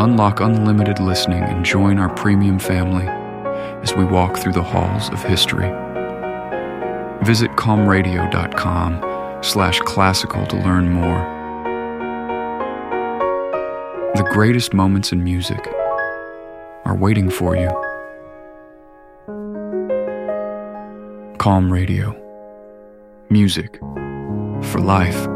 Unlock unlimited listening and join our premium family as we walk through the halls of history. Visit calmradio.com/classical to learn more. The greatest moments in music are waiting for you. Calm Radio. Music for life.